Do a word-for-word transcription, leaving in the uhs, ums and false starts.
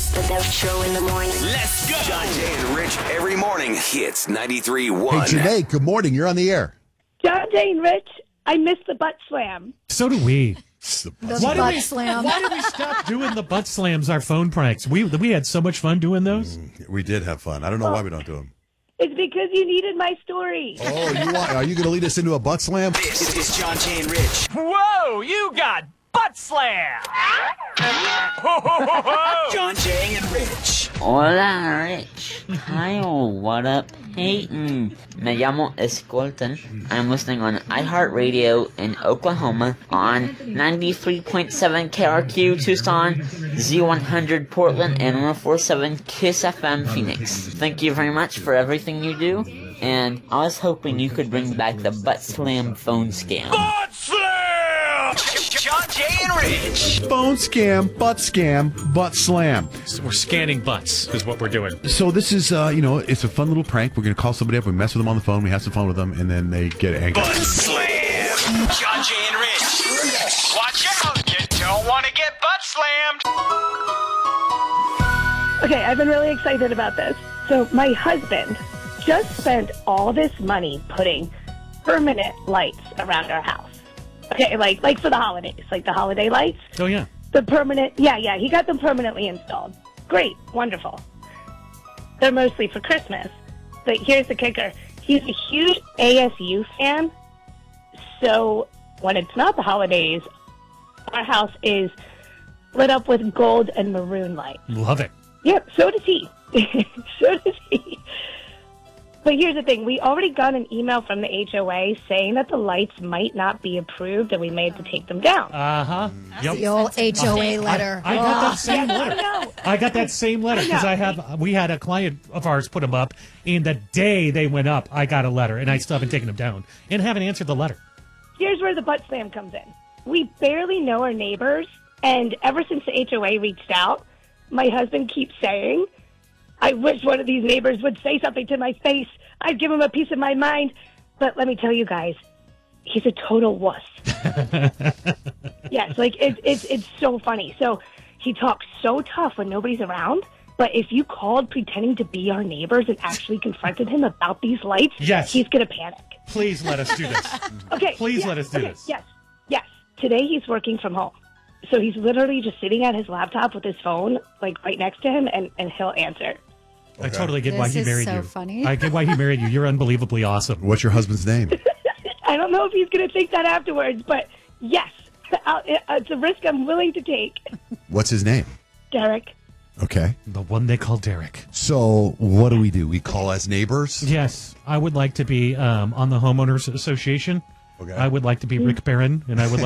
The Dope Show in the morning. Let's go. John Jay and Rich every morning hits ninety-three point one. Hey, Janae, good morning. You're on the air. John Jane Rich, I missed the butt slam. So do we. The Why butt did we slam. Why did we stop doing the butt slams, our phone pranks? We we had so much fun doing those. We did have fun. I don't know why we don't do them. It's because you needed my story. Oh, you want? Are you going to lead us into a butt slam? This is John Jay and Rich. Whoa, you got butt slam. John Jay and Rich. Hola, Rich. Kyle, what up, Peyton? Me llamo Escolten. I'm listening on iHeartRadio in Oklahoma on ninety-three point seven K R Q Tucson, Z one hundred Portland, and one oh four point seven KISS F M Phoenix. Thank you very much for everything you do, and I was hoping you could bring back the butt slam phone scam. Butt slam. John Jay and Rich. Phone scam, butt scam, butt slam. So we're scanning butts is what we're doing. So this is, uh, you know, it's a fun little prank. We're going to call somebody up. We mess with them on the phone. We have some fun with them, and then they get angry. Butt slam. John Jay and Rich. Watch out. You don't want to get butt slammed. Okay, I've been really excited about this. So my husband just spent all this money putting permanent lights around our house. Okay, like like for the holidays, like the holiday lights. Oh yeah. The permanent, yeah, yeah, he got them permanently installed. Great, wonderful. They're mostly for Christmas. But here's the kicker. He's a huge A S U fan. So when it's not the holidays, our house is lit up with gold and maroon lights. Love it. Yep, so does he. So does he. But here's the thing. We already got an email from the H O A saying that the lights might not be approved and we may have to take them down. Uh huh. Yep. The old H O A letter. I, I got that same I letter. know. I got that same letter because I have. We had a client of ours put them up, and the day they went up, I got a letter, and I still haven't taken them down and haven't answered the letter. Here's where the butt slam comes in. We barely know our neighbors, and ever since the H O A reached out, my husband keeps saying, I wish one of these neighbors would say something to my face. I'd give him a piece of my mind. But let me tell you guys, he's a total wuss. Yes, like it, it's it's so funny. So he talks so tough when nobody's around. But if you called pretending to be our neighbors and actually confronted him about these lights, Yes. he's going to panic. Please let us do this. Okay. Please yes, let us do okay, this. Yes, yes. Today he's working from home. So he's literally just sitting at his laptop with his phone, like right next to him, and, and he'll answer. I totally get why This he is married so you. funny. I get why he married you. You're unbelievably awesome. What's your husband's name? I don't know if he's going to think that afterwards, but yes, I'll, it's a risk I'm willing to take. What's his name? Derek. Okay. The one they call Derek. So what do we do? We call as neighbors? Yes, I would like to be um, on the homeowners association. Okay. I would like to be Rick Barron, and I would.